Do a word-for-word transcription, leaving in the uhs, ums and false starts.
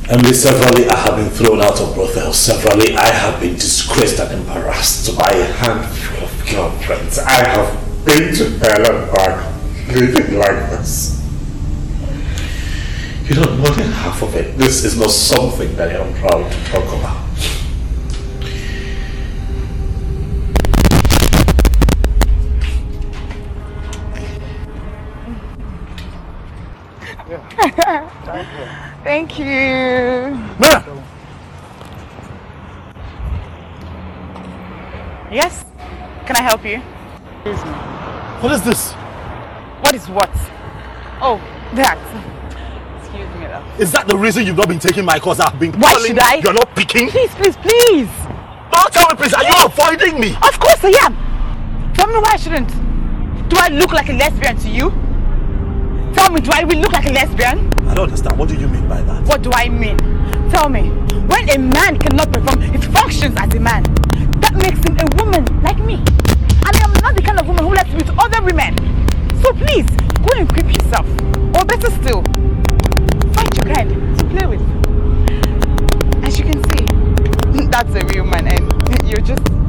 And me severally I have been thrown out of brothels. Severally I have been disgraced and embarrassed by a handful of girlfriends. I have been to hell and back living like this. You don't know the half of it. This is not something that I am proud to talk about. Thank you. Mira! Yes? Can I help you? What is this? What is what? Oh, that. Excuse me, love. Is that the reason you've not been taking my calls? I've been Why calling. should I? You're not picking? Please, please, please. Don't tell me, please. Are you avoiding me? Of course I am. Tell me why I shouldn't. Do I look like a lesbian to you? Tell me, do I really look like a lesbian? I don't understand. What do you mean by that? What do I mean? Tell me. When a man cannot perform his functions as a man, that makes him a woman like me. And I am not the kind of woman who likes to be with other women. So please, go and equip yourself. Or better still, find your kind to play with. As you can see, that's a real man and you're just